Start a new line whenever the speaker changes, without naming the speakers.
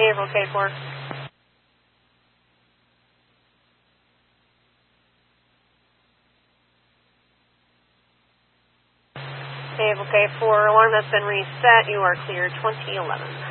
April K4. April K4, alarm has been reset. You are clear 2011.